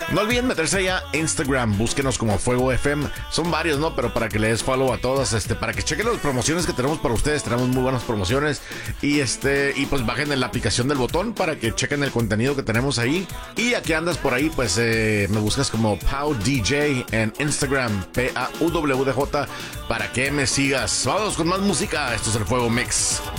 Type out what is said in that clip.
No olviden meterse allá a Instagram, búsquenos como Fuego FM. Son varios, ¿no? Pero para que le des follow a todas, para que chequen las promociones que tenemos para ustedes. Tenemos muy buenas promociones. Y pues bajen en la aplicación del botón para que chequen el contenido que tenemos ahí. Y a que andas por ahí, pues me buscas como Pau DJ en Instagram, PAUWDJ, para que me sigas. Vamos con más música. Esto es el Fuego Mix.